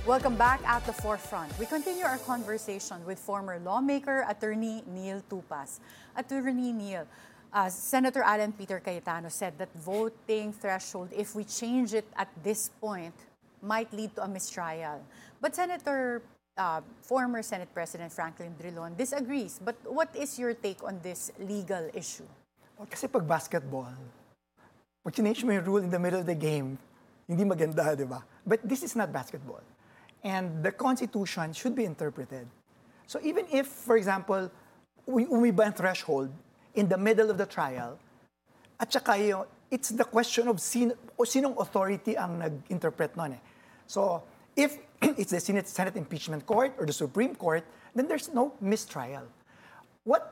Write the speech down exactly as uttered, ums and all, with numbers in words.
Welcome back at the forefront. We continue our conversation with former lawmaker, Attorney Neil Tupas. Attorney Neil, uh, Senator Alan Peter Cayetano said that voting threshold, if we change it at this point, might lead to a mistrial. But Senator, uh, former Senate President Franklin Drilon disagrees. But what is your take on this legal issue? Well, kasi pag basketball, pag change mo yung rule in the middle of the game, hindi maganda, di ba? But this is not basketball. And the Constitution should be interpreted. So even if, for example, we umiba ang threshold in the middle of the trial, at saka yung, it's the question of sino, o sinong authority ang nag-interpret nun eh. So if it's the Senate, Senate Impeachment Court or the Supreme Court, then there's no mistrial. What